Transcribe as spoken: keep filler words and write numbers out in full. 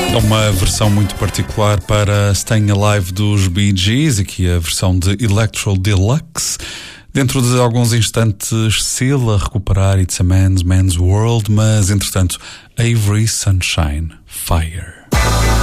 É uma versão muito particular para Staying Alive dos Bee Gees, aqui a versão de Electro Deluxe. Dentro de alguns instantes, Seal a recuperar It's a Man's Man's World, mas entretanto, Avery Sunshine, Fire.